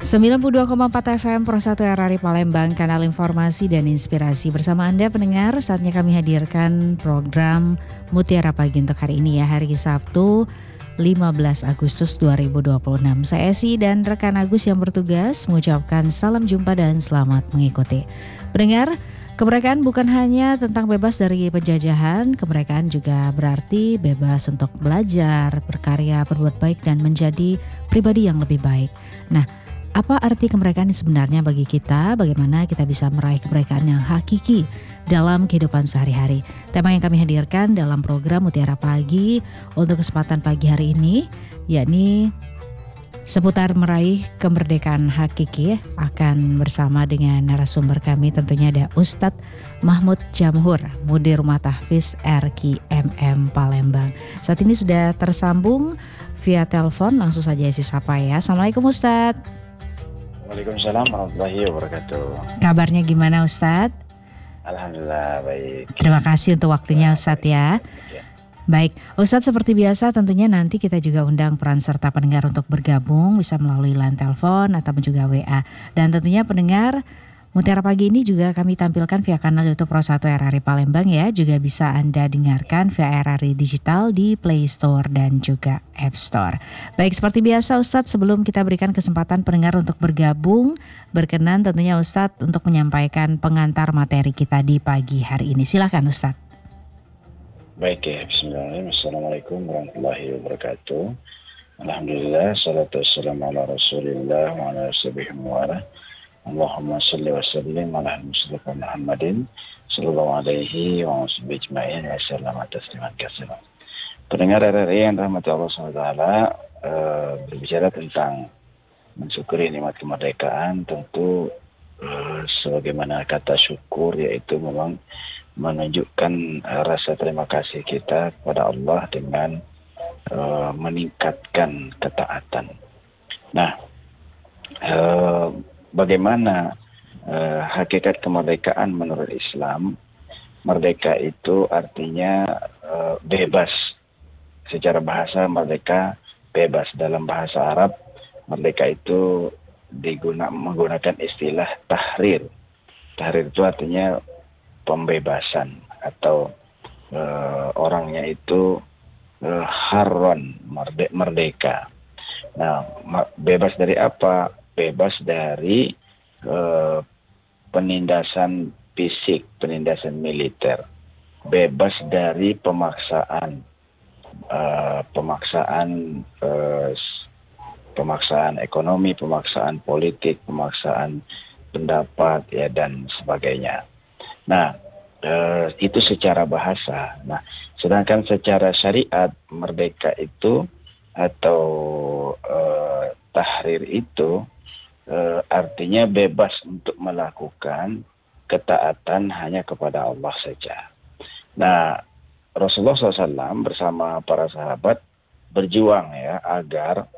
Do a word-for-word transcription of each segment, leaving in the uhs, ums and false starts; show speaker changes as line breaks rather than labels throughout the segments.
sembilan puluh dua koma empat F M Pro satu R R I Palembang, kanal informasi dan inspirasi. Bersama Anda pendengar, saatnya kami hadirkan program Mutiara Pagi untuk hari ini ya, hari Sabtu lima belas Agustus dua ribu dua puluh enam. Saya Esi dan rekan Agus yang bertugas mengucapkan salam jumpa dan selamat mengikuti. Pendengar, kemerdekaan bukan hanya tentang bebas dari penjajahan, kemerdekaan juga berarti bebas untuk belajar, berkarya, berbuat baik dan menjadi pribadi yang lebih baik. Nah, apa arti kemerdekaan sebenarnya bagi kita? Bagaimana kita bisa meraih kemerdekaan yang hakiki dalam kehidupan sehari-hari? Tema yang kami hadirkan dalam program Mutiara Pagi untuk kesempatan pagi hari ini, yakni seputar meraih kemerdekaan hakiki, akan bersama dengan narasumber kami. Tentunya ada Ustadz Mahmud Jamhur, Mudir Rumah Tahfiz R Q M M Palembang. Saat ini sudah tersambung via telepon, langsung saja isi sapa ya. Assalamualaikum Ustadz.
Waalaikumsalam warahmatullahi wabarakatuh.
Kabarnya gimana Ustadz?
Alhamdulillah baik.
Terima kasih untuk waktunya Ustadz ya.
Ya.
Baik, Ustadz, seperti biasa tentunya nanti kita juga undang peran serta pendengar untuk bergabung, bisa melalui line telepon atau juga W A. Dan tentunya pendengar Mutiara Pagi ini juga kami tampilkan via kanal YouTube Pro satu R R I Palembang ya. Juga bisa Anda dengarkan via R R I Digital di Play Store dan juga App Store. Baik, seperti biasa Ustadz, sebelum kita berikan kesempatan pendengar untuk bergabung, berkenan tentunya Ustadz untuk menyampaikan pengantar materi kita di pagi hari ini. Silakan Ustadz.
Baik ya, bismillahirrahmanirrahim. Assalamualaikum warahmatullahi wabarakatuh. Alhamdulillah, salatu wassalamu ala rasulillah wa ala sahbihi wa ala. Allahumma salli wa sallim ala Mustafa Muhammadin sallallahu alaihi wa sahbihi ajma'in wa sallama tasliman katsiran. Pendengar R R I yang rahmati Allah subhanahu wa taala, uh, berbicara tentang mensyukuri nikmat kemerdekaan, tentu uh, sebagaimana kata syukur, yaitu memang menunjukkan uh, rasa terima kasih kita kepada Allah dengan uh, meningkatkan ketaatan. Nah, uh, bagaimana uh, hakikat kemerdekaan menurut Islam? Merdeka itu artinya uh, bebas. Secara bahasa merdeka bebas. Dalam bahasa Arab merdeka itu diguna, menggunakan istilah tahrir. Tahrir itu artinya pembebasan atau uh, orangnya itu uh, harron, merde, merdeka. Nah, bebas dari apa? Bebas dari uh, penindasan fisik, penindasan militer, bebas dari pemaksaan, uh, pemaksaan, uh, pemaksaan ekonomi, pemaksaan politik, pemaksaan pendapat, ya dan sebagainya. Nah, uh, itu secara bahasa. Nah, sedangkan secara syariat merdeka itu atau uh, tahrir itu Uh, artinya bebas untuk melakukan ketaatan hanya kepada Allah saja. Nah, Rasulullah shallallahu alaihi wasallam bersama para sahabat berjuang ya agar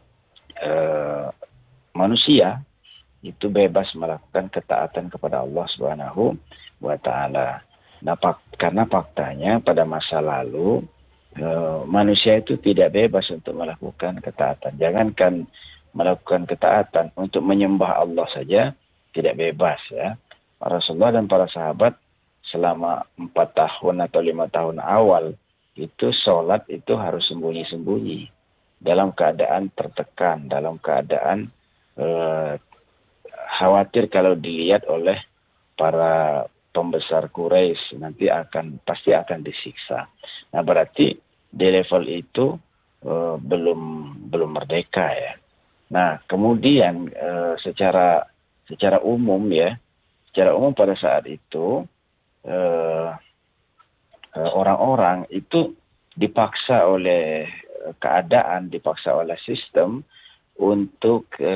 uh, manusia itu bebas melakukan ketaatan kepada Allah Subhanahu wa taala. Nah, pak, karena faktanya pada masa lalu uh, manusia itu tidak bebas untuk melakukan ketaatan. Jangankan melakukan ketaatan, untuk menyembah Allah saja tidak bebas ya. Rasulullah dan para sahabat selama empat tahun atau lima tahun awal itu sholat itu harus sembunyi-sembunyi, dalam keadaan tertekan, dalam keadaan eh, khawatir kalau dilihat oleh para pembesar Quraisy nanti akan pasti akan disiksa. Nah, berarti di level itu eh, belum belum merdeka ya. Nah, kemudian e, secara secara umum ya, secara umum pada saat itu e, e, orang-orang itu dipaksa oleh keadaan, dipaksa oleh sistem untuk e,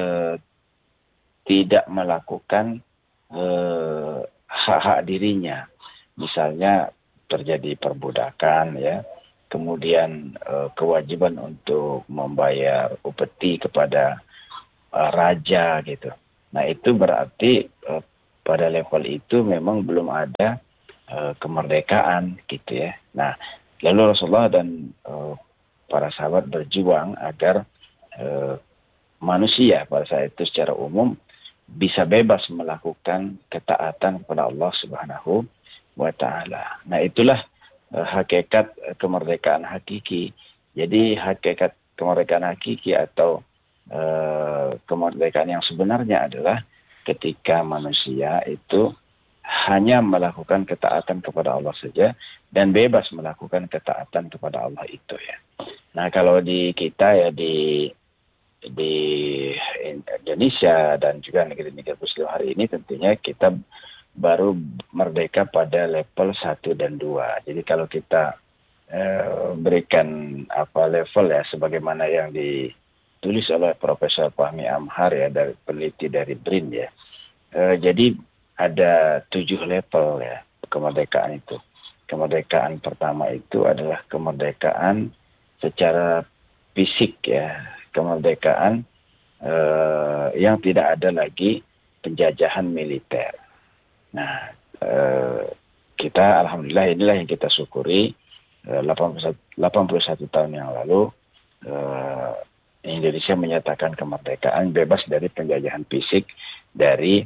tidak melakukan e, hak-hak dirinya. Misalnya terjadi perbudakan ya. Kemudian uh, kewajiban untuk membayar upeti kepada uh, raja gitu. Nah, itu berarti uh, pada level itu memang belum ada uh, kemerdekaan gitu ya. Nah, Lalu Rasulullah dan uh, para sahabat berjuang agar uh, manusia pada saat itu secara umum bisa bebas melakukan ketaatan kepada Allah Subhanahu wa Ta'ala. Nah, itulah uh, hakikat uh, kemerdekaan hakiki. Jadi hakikat kemerdekaan hakiki atau uh, kemerdekaan yang sebenarnya adalah ketika manusia itu hanya melakukan ketaatan kepada Allah saja dan bebas melakukan ketaatan kepada Allah itu ya. Nah, kalau di kita ya di di Indonesia dan juga negeri-negeri Muslim hari ini tentunya kita baru merdeka pada level satu dan dua. Jadi kalau kita eh, berikan apa level ya sebagaimana yang ditulis oleh Profesor Fahmi Amhar ya dari peneliti dari B R I N ya. Eh, jadi ada tujuh level ya kemerdekaan itu. Kemerdekaan pertama itu adalah kemerdekaan secara fisik ya, kemerdekaan eh, yang tidak ada lagi penjajahan militer. Nah, eh, kita alhamdulillah inilah yang kita syukuri eh, delapan puluh satu tahun yang lalu eh, Indonesia menyatakan kemerdekaan bebas dari penjajahan fisik dari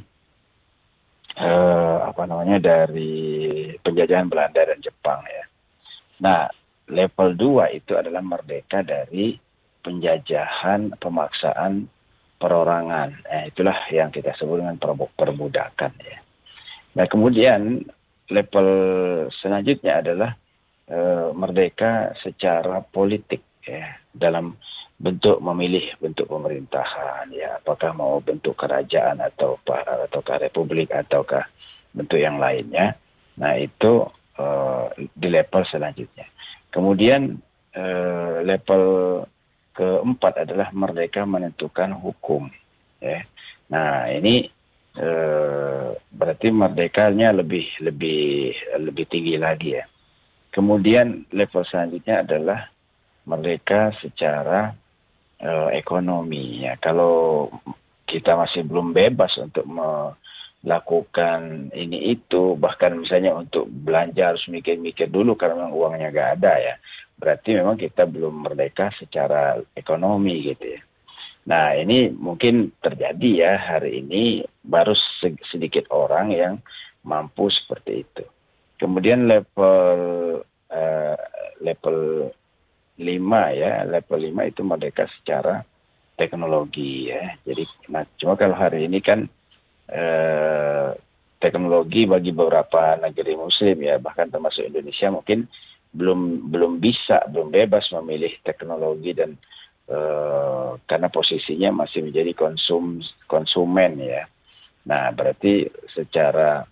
eh, apa namanya dari penjajahan Belanda dan Jepang ya. Nah, level dua itu adalah merdeka dari penjajahan, pemaksaan, perorangan. Eh, itulah yang kita sebut dengan perbudakan ya. Nah, kemudian level selanjutnya adalah e, merdeka secara politik ya, dalam bentuk memilih bentuk pemerintahan ya, apakah mau bentuk kerajaan atau ataukah republik ataukah bentuk yang lainnya. Nah, itu e, di level selanjutnya. Kemudian e, level keempat adalah merdeka menentukan hukum ya. Nah, ini Uh, berarti merdekanya lebih lebih lebih tinggi lagi ya. Kemudian level selanjutnya adalah merdeka secara uh, ekonomi ya. Kalau kita masih belum bebas untuk melakukan ini itu, bahkan misalnya untuk belanja harus mikir-mikir dulu karena memang uangnya nggak ada ya. Berarti memang kita belum merdeka secara ekonomi gitu ya. Nah, ini mungkin terjadi ya hari ini baru sedikit orang yang mampu seperti itu. Kemudian level uh, level lima ya, level lima itu merdeka secara teknologi ya. Jadi nah, cuma kalau hari ini kan uh, teknologi bagi beberapa negeri muslim ya, bahkan termasuk Indonesia mungkin belum belum bisa, belum bebas memilih teknologi dan Uh, karena posisinya masih menjadi konsum konsumen ya. Nah, berarti secara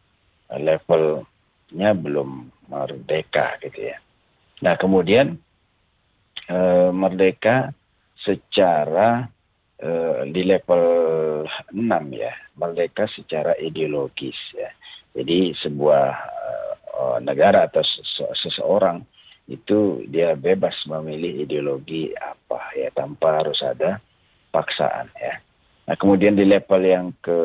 levelnya belum merdeka gitu ya. Nah, kemudian uh, merdeka secara uh, di level enam ya, merdeka secara ideologis ya. Jadi sebuah uh, negara atau sese- seseorang itu dia bebas memilih ideologi apa ya tanpa harus ada paksaan ya. Nah, kemudian di level yang ke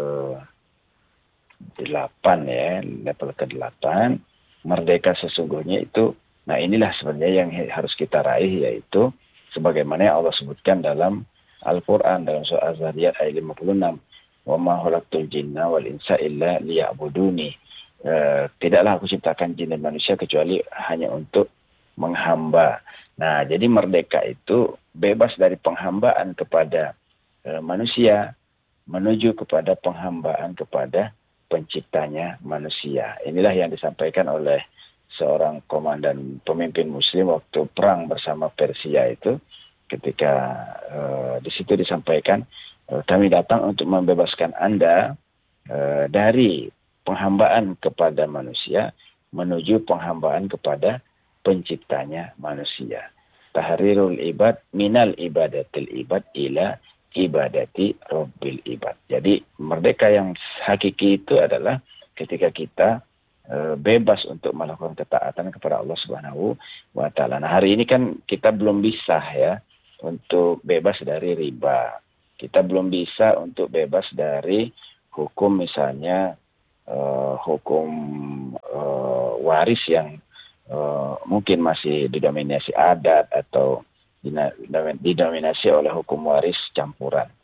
delapan ya, level ke delapan merdeka sesungguhnya itu, nah inilah sebenarnya yang harus kita raih, yaitu sebagaimana yang Allah sebutkan dalam Al-Quran dalam surah Az-Zariyat ayat lima puluh enam, wa ma khalaqtul jinna wal insa illa liya'buduni. Uh, tidaklah aku ciptakan jin dan manusia kecuali hanya untuk menghamba. Nah, jadi merdeka itu bebas dari penghambaan kepada uh, manusia menuju kepada penghambaan kepada penciptanya manusia. Inilah yang disampaikan oleh seorang komandan pemimpin muslim waktu perang bersama Persia itu, ketika uh, di situ disampaikan, uh, kami datang untuk membebaskan Anda uh, dari penghambaan kepada manusia menuju penghambaan kepada penciptanya manusia. Tahrirul ibad minal ibadatil ibad ila ibadati rabbil ibad. Jadi merdeka yang hakiki itu adalah ketika kita e, bebas untuk melakukan ketaatan kepada Allah Subhanahu wa Ta'ala. Nah, hari ini kan kita belum bisa ya untuk bebas dari riba. Kita belum bisa untuk bebas dari hukum misalnya Uh, hukum uh, waris yang uh, mungkin masih didominasi adat atau didominasi oleh hukum waris campuran.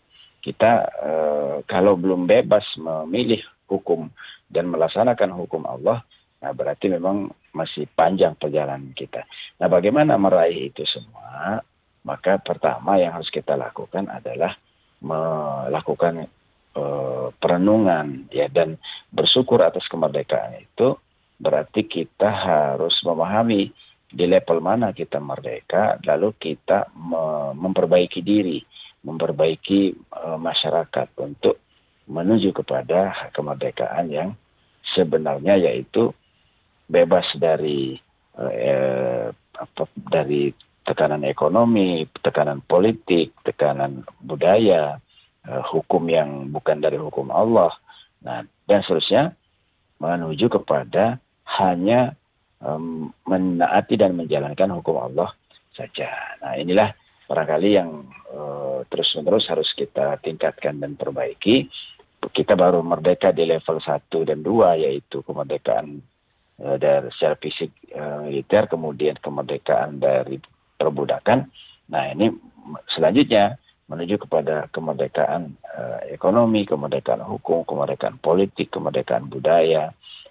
kita uh, kalau belum bebas memilih hukum dan melaksanakan hukum Allah, nah berarti memang masih panjang perjalanan kita. Nah, bagaimana meraih itu semua? Maka pertama yang harus kita lakukan adalah melakukan uh, perenungan ya, dan bersyukur atas kemerdekaan itu. Berarti kita harus memahami di level mana kita merdeka, lalu kita me- memperbaiki diri, memperbaiki uh, masyarakat untuk menuju kepada kemerdekaan yang sebenarnya, yaitu bebas dari eh, apa, dari tekanan ekonomi, tekanan politik, tekanan budaya, eh, hukum yang bukan dari hukum Allah, nah dan seterusnya, menuju kepada hanya um, menaati dan menjalankan hukum Allah saja. Nah, inilah barangkali yang uh, terus-menerus harus kita tingkatkan dan perbaiki. Kita baru merdeka di level satu dan dua, yaitu kemerdekaan uh, dari secara fisik uh, militer, kemudian kemerdekaan dari perbudakan. Nah, ini selanjutnya menuju kepada kemerdekaan uh, ekonomi, kemerdekaan hukum, kemerdekaan politik, kemerdekaan budaya,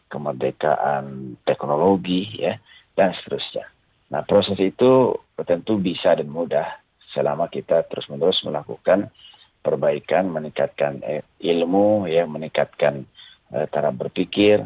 kemerdekaan teknologi, ya, dan seterusnya. Nah, proses itu tentu bisa dan mudah selama kita terus-menerus melakukan perbaikan, meningkatkan ilmu, ya, meningkatkan uh, cara berpikir,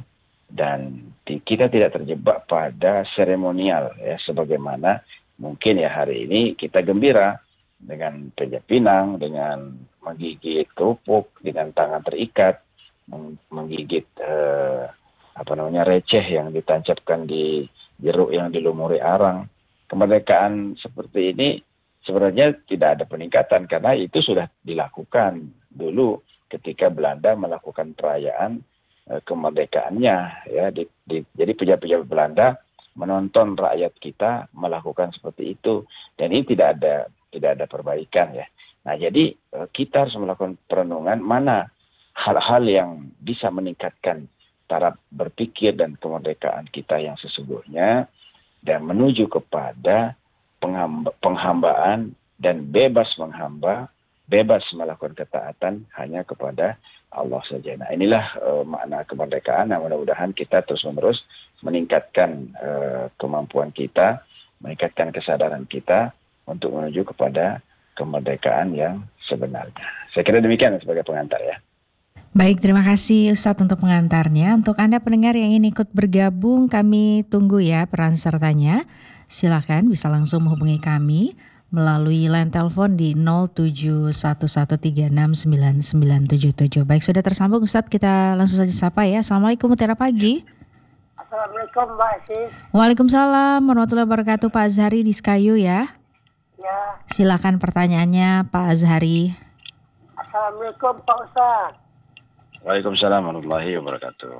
dan di, kita tidak terjebak pada seremonial, ya, sebagaimana mungkin ya hari ini kita gembira dengan pijat pinang, dengan menggigit kerupuk, dengan tangan terikat, menggigit uh, apa namanya receh yang ditancapkan di jeruk yang dilumuri arang. Kemerdekaan seperti ini sebenarnya tidak ada peningkatan karena itu sudah dilakukan dulu ketika Belanda melakukan perayaan eh, kemerdekaannya, ya. Di, di, jadi pejabat-pejabat Belanda menonton rakyat kita melakukan seperti itu, dan ini tidak ada tidak ada perbaikan, ya. Nah, jadi eh, kita harus melakukan perenungan mana hal-hal yang bisa meningkatkan cara berpikir dan kemerdekaan kita yang sesungguhnya, dan menuju kepada penghamba, penghambaan dan bebas menghamba, bebas melakukan ketaatan hanya kepada Allah saja. Nah, inilah uh, makna kemerdekaan. Nah, mudah-mudahan kita terus-menerus meningkatkan uh, kemampuan kita, meningkatkan kesadaran kita untuk menuju kepada kemerdekaan yang sebenarnya. Saya kira demikian sebagai pengantar, ya.
Baik, terima kasih Ustadz untuk pengantarnya. Untuk Anda pendengar yang ingin ikut bergabung, kami tunggu ya peran sertanya. Silakan bisa langsung menghubungi kami melalui line telepon di nol tujuh satu satu tiga enam sembilan sembilan tujuh tujuh. Baik, sudah tersambung Ustadz, kita langsung saja sapa ya. Assalamualaikum, Mutiara Pagi.
Assalamualaikum Mbak Aziz.
Waalaikumsalam warahmatullahi wabarakatuh, Pak Azhari di Sekayu, ya.
Ya.
Silakan pertanyaannya Pak Azhari.
Assalamualaikum Pak Ustadz.
Waalaikumsalam warahmatullahi wabarakatuh.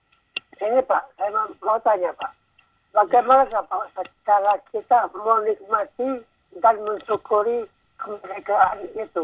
Ini Pak, saya mau, mau tanya Pak, bagaimana Pak Ustadz cara kita menikmati dan mensyukuri kemerdekaan itu?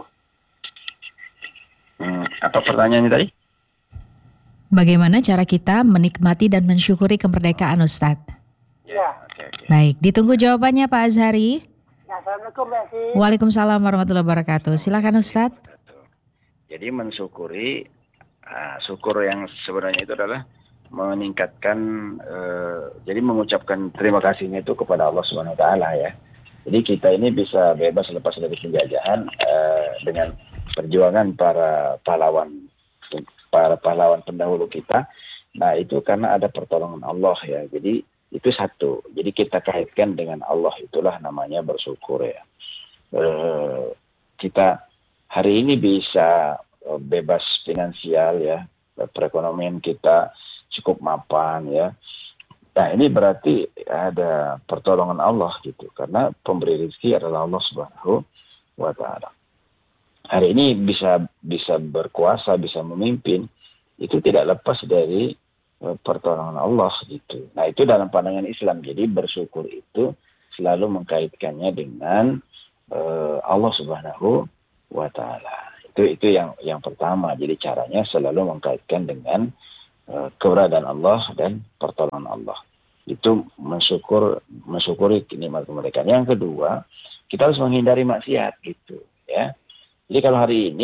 Hmm, apa pertanyaannya tadi?
Bagaimana cara kita menikmati dan mensyukuri kemerdekaan, Ustadz?
Ya.
Oke, oke.
Baik, ditunggu jawabannya Pak Azhari.
Ya, Assalamualaikum Mbak Aziz.
Waalaikumsalam warahmatullahi wabarakatuh. Silakan Ustadz.
Jadi mensyukuri, nah, syukur yang sebenarnya itu adalah meningkatkan, eh, jadi mengucapkan terima kasihnya itu kepada Allah Subhanahu Wa Taala, ya. Jadi kita ini bisa bebas lepas dari penjajahan eh, dengan perjuangan para pahlawan, para pahlawan pendahulu kita. Nah, itu karena ada pertolongan Allah, ya. Jadi itu satu. Jadi kita kaitkan dengan Allah, itulah namanya bersyukur, ya. Eh, kita hari ini bisa bebas finansial, ya, perekonomian kita cukup mapan, ya. Nah, ini berarti ada pertolongan Allah gitu, karena pemberi rezeki adalah Allah Subhanahu wa Ta'ala. Hari ini bisa bisa berkuasa, bisa memimpin, itu tidak lepas dari uh, pertolongan Allah gitu. Nah, itu dalam pandangan Islam. Jadi bersyukur itu selalu mengkaitkannya dengan uh, Allah Subhanahu wa Ta'ala. Itu itu yang yang pertama. Jadi caranya selalu mengkaitkan dengan uh, keberadaan Allah dan pertolongan Allah. Itu mensyukur mensyukuri nikmat kemerdekaan. Yang kedua, kita harus menghindari maksiat gitu, ya. Jadi kalau hari ini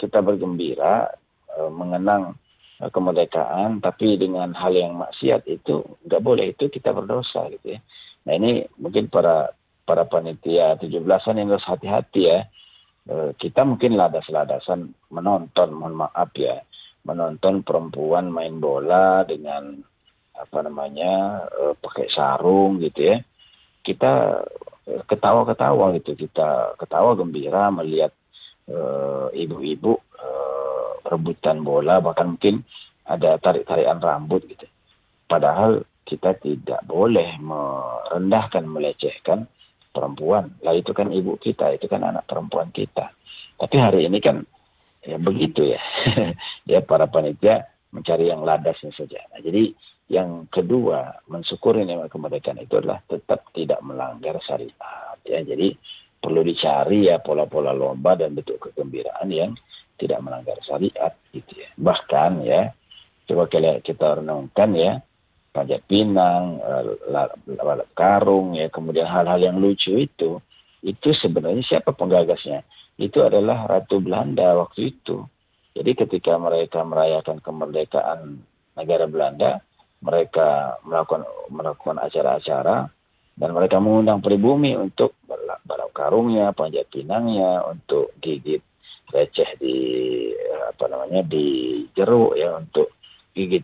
kita bergembira uh, mengenang uh, kemerdekaan, tapi dengan hal yang maksiat itu nggak boleh, itu kita berdosa gitu ya. Nah ini mungkin para para panitia tujuh belasan yang harus hati-hati ya. Uh, kita mungkin ladas-ladasan menonton, mohon maaf ya, menonton perempuan main bola dengan apa namanya uh, pakai sarung gitu ya. Kita uh, ketawa-ketawa gitu, kita ketawa gembira melihat uh, ibu-ibu uh, rebutan bola, bahkan mungkin ada tarik-tarikan rambut gitu. Padahal kita tidak boleh merendahkan, melecehkan perempuan. Lah itu kan ibu kita, itu kan anak perempuan kita. Tapi hari ini kan ya begitu ya. Ya para panitia mencari yang ladasnya saja. Nah, jadi yang kedua, mensyukuri nikmat kemerdekaan itu adalah tetap tidak melanggar syariat ya. Jadi perlu dicari ya pola-pola lomba dan bentuk kegembiraan yang tidak melanggar syariat gitu ya. Bahkan ya, coba kita renungkan ya, panjat pinang, balap karung ya, kemudian hal-hal yang lucu itu, itu sebenarnya siapa penggagasnya? Itu adalah Ratu Belanda waktu itu. Jadi ketika mereka merayakan kemerdekaan negara Belanda, mereka melakukan melakukan acara-acara dan mereka mengundang pribumi untuk balap, balap karungnya, panjat pinangnya, untuk gigit receh di apa namanya di jeruk ya, untuk gigit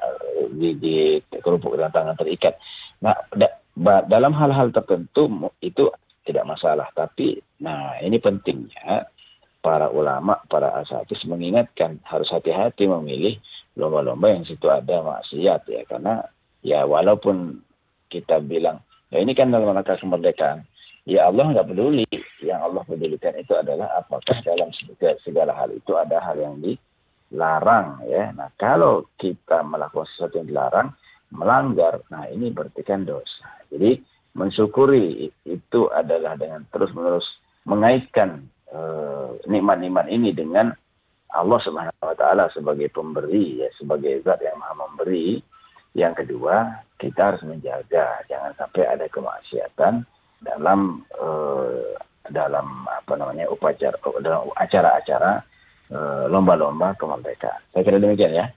gigit kerupuk dengan tangan terikat. Nah, da, ba, dalam hal-hal tertentu itu tidak masalah, tapi nah ini pentingnya para ulama, para asatidz mengingatkan harus hati-hati memilih lomba-lomba yang situ ada maksiat ya, karena ya walaupun kita bilang ya ini kan dalam rangka kemerdekaan, ya Allah nggak peduli, yang Allah pedulikan itu adalah apakah dalam segala hal itu ada hal yang dilarang ya. Nah kalau kita melakukan sesuatu yang dilarang, melanggar, nah ini berarti kan dosa. Jadi mensyukuri itu adalah dengan terus-menerus mengaitkan uh, nikmat-nikmat ini dengan Allah Subhanahu wa taala sebagai pemberi ya, sebagai zat yang Maha memberi. Yang kedua, kita harus menjaga jangan sampai ada kemaksiatan dalam uh, dalam apa namanya upacara dalam acara-acara uh, lomba-lomba kemerdekaan. Saya kira demikian ya.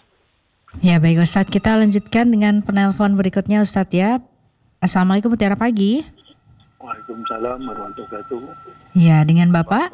Ya baik Ustadz, kita lanjutkan dengan penelpon berikutnya Ustadz ya. Assalamualaikum, Mutiara Pagi.
Waalaikumsalam warahmatullahi wabarakatuh.
Ya, dengan Bapak?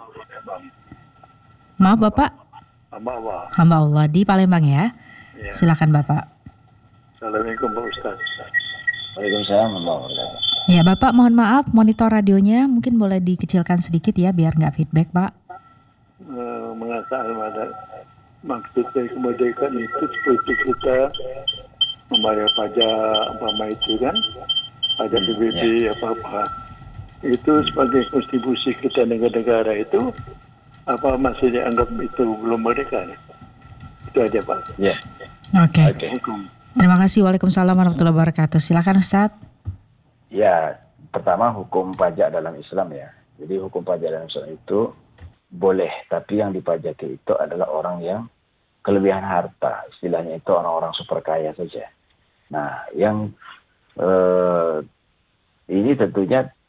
Maaf Bapak.
Hamba Allah.
Hamba Allah di Palembang ya.
Ya.
Silakan Bapak.
Assalamualaikum Pak Ustaz.
Waalaikumsalam warahmatullahi wabarakatuh.
Ya Bapak, mohon maaf monitor radionya mungkin boleh dikecilkan sedikit ya biar nggak feedback Pak.
E, mengasah pada maksud dari kemerdekaan itu seperti kita membayar pajak umpama itu kan, pajak P B B ya. Apa-apa itu sebagai kontribusi kita negara-negara itu apa masih dianggap itu belum merdeka? Itu aja Pak.
Ya.
Oke.
Okay.
Hukum.
Terima kasih. Waalaikumsalam warahmatullahi wabarakatuh. Silakan Ustadz.
Ya, pertama hukum pajak dalam Islam ya. Jadi hukum pajak dalam Islam itu boleh, tapi yang dipajaki itu adalah orang yang kelebihan harta. Istilahnya itu orang-orang super kaya saja. Nah, yang eh, ini tentunya